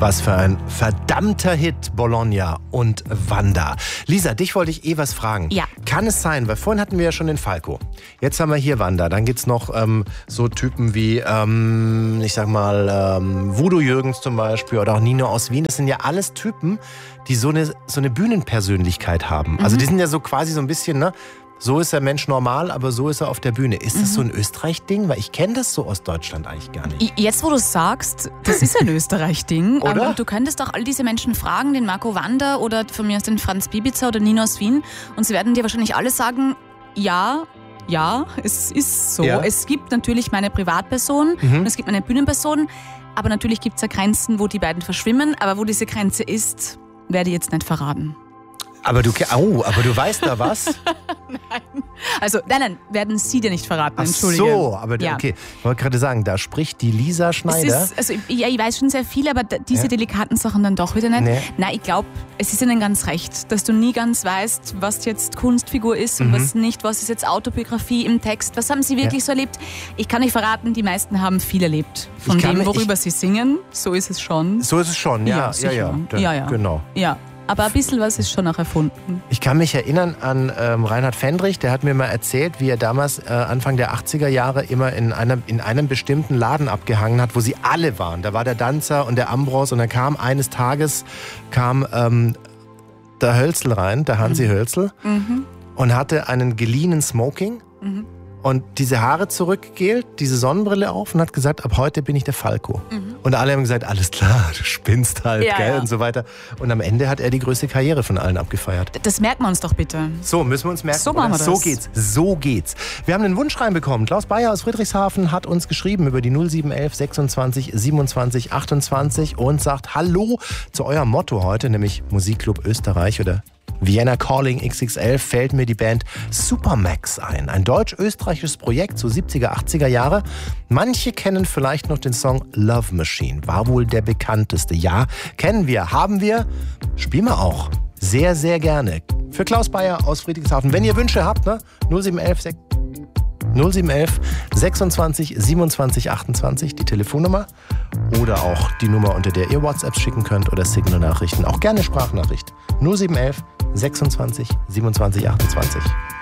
Was für ein verdammter Hit, Bologna und Wanda. Lisa, dich wollte ich was fragen. Ja. Kann es sein, weil vorhin hatten wir ja schon den Falco. Jetzt haben wir hier Wanda. Dann gibt es noch so Typen wie, ich sag mal, Voodoo Jürgens zum Beispiel oder auch Nino aus Wien. Das sind ja alles Typen, die so eine Bühnenpersönlichkeit haben. Also die sind ja so quasi so ein bisschen, ne? So ist der Mensch normal, aber so ist er auf der Bühne. Ist das so ein Österreich-Ding? Weil ich kenne das so aus Deutschland eigentlich gar nicht. Jetzt, wo du es sagst, das ist ein Österreich-Ding. Oder? Und du könntest auch all diese Menschen fragen, den Marco Wanda oder von mir aus den Franz Bibiza oder Nino aus Wien. Und sie werden dir wahrscheinlich alle sagen, ja, es ist so. Ja. Es gibt natürlich meine Privatperson und es gibt meine Bühnenperson. Aber natürlich gibt es ja Grenzen, wo die beiden verschwimmen. Aber wo diese Grenze ist, werde ich jetzt nicht verraten. Aber du weißt da was? Nein, werden Sie dir nicht verraten, entschuldige. Ach so, aber Ja. okay. Ich wollte gerade sagen, da spricht die Lisa Schneider. Ich weiß schon sehr viel, aber diese delikaten Sachen dann doch wieder nicht. Nee. Nein, ich glaube, es ist Ihnen ganz recht, dass du nie ganz weißt, was jetzt Kunstfigur ist und was nicht, was ist jetzt Autobiografie im Text, was haben Sie wirklich so erlebt. Ich kann nicht verraten, die meisten haben viel erlebt von dem, worüber sie singen. So ist es schon. So ist es schon, ja. sicher. Ja. Genau. Ja, aber ein bisschen was ist schon auch erfunden. Ich kann mich erinnern an Reinhard Fendrich, der hat mir mal erzählt, wie er damals Anfang der 80er Jahre immer in einem bestimmten Laden abgehangen hat, wo sie alle waren. Da war der Danzer und der Ambros und dann kam eines Tages der Hölzel rein, der Hansi Hölzel, und hatte einen geliehenen Smoking und diese Haare zurückgegelt, diese Sonnenbrille auf und hat gesagt, ab heute bin ich der Falco. Und alle haben gesagt, alles klar, du spinnst halt, Ja, gell, ja. und so weiter. Und am Ende hat er die größte Karriere von allen abgefeiert. Das merken wir uns doch bitte. So, müssen wir uns merken. So machen wir das. So geht's. Wir haben einen Wunsch reinbekommen. Klaus Bayer aus Friedrichshafen hat uns geschrieben über die 0711 26 27 28 und sagt Hallo zu eurem Motto heute, nämlich Musikclub Österreich oder Vienna Calling XXL, fällt mir die Band Supermax ein. Ein deutsch-österreichisches Projekt, so 70er, 80er Jahre. Manche kennen vielleicht noch den Song Love Machine. War wohl der bekannteste. Ja, kennen wir, haben wir, spielen wir auch. Sehr, sehr gerne. Für Klaus Bayer aus Friedrichshafen. Wenn ihr Wünsche habt, ne? 0711 26 27 28, die Telefonnummer. Oder auch die Nummer, unter der ihr WhatsApps schicken könnt oder Signal-Nachrichten. Auch gerne Sprachnachricht. 0711 26 27 28.